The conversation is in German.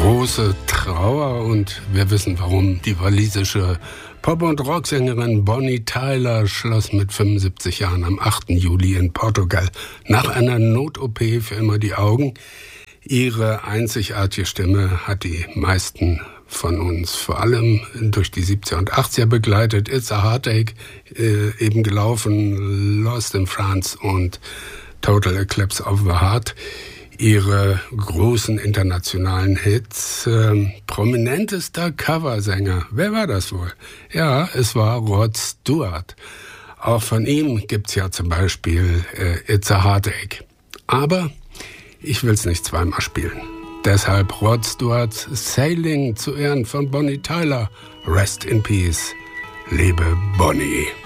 Große Trauer und wir wissen warum. Die walisische Pop- und Rocksängerin Bonnie Tyler schloss mit 75 Jahren am 8. Juli in Portugal nach einer Not-OP für immer die Augen. Ihre einzigartige Stimme hat die meisten von uns vor allem durch die 70er und 80er begleitet. It's a Heartache, eben gelaufen, Lost in France und Total Eclipse of the Heart. Ihre großen internationalen Hits. Prominentester Coversänger. Wer war das wohl? Ja, es war Rod Stewart. Auch von ihm gibt's ja zum Beispiel It's a Heartache. Aber ich will's nicht zweimal spielen. Deshalb Rod Stewarts Sailing zu Ehren von Bonnie Tyler. Rest in Peace. Lebe Bonnie.